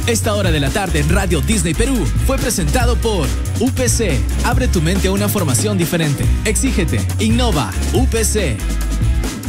Esta hora de la tarde en Radio Disney Perú fue presentado por UPC. Abre tu mente a una formación diferente. Exígete, innova, UPC.